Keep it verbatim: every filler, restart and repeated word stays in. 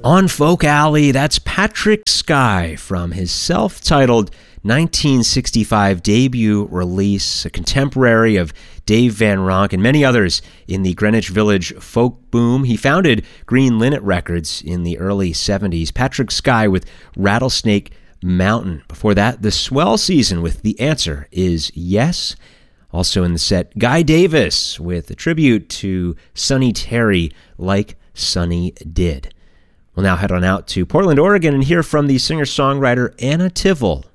On Folk Alley, that's Patrick Sky from his self-titled nineteen sixty-five debut release, a contemporary of Dave Van Ronk and many others in the Greenwich Village folk boom. He founded Green Linnet Records in the early seventies. Patrick Sky with Rattlesnake Mountain. Before that, The Swell Season with The Answer Is Yes. Also in the set, Guy Davis with a tribute to Sonny Terry, Like Sonny Did. We'll now head on out to Portland, Oregon, and hear from the singer-songwriter Anna Tivel